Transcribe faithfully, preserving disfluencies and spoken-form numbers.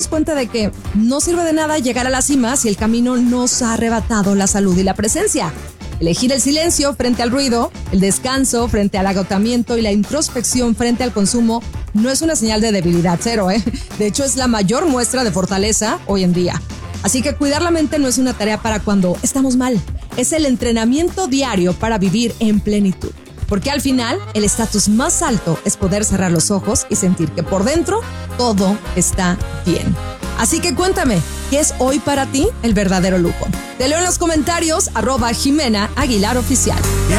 darnos cuenta de que no sirve de nada llegar a la cima si el camino nos ha arrebatado la salud y la presencia. Elegir el silencio frente al ruido, el descanso frente al agotamiento y la introspección frente al consumo no es una señal de debilidad, cero, ¿eh? De hecho, es la mayor muestra de fortaleza hoy en día. Así que cuidar la mente no es una tarea para cuando estamos mal, es el entrenamiento diario para vivir en plenitud. Porque al final, el estatus más alto es poder cerrar los ojos y sentir que por dentro todo está bien. Así que cuéntame, ¿qué es hoy para ti el verdadero lujo? Te leo en los comentarios, arroba Jimena Aguilar Oficial.